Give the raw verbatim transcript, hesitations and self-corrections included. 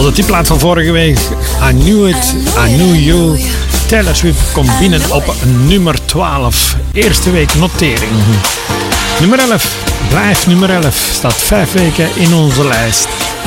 de tipplaat van vorige week. I Knew It, I Knew You. Taylor Swift komt binnen op nummer twaalf. Eerste week notering. Nummer elf. Blijf nummer elf. Staat vijf weken in onze lijst.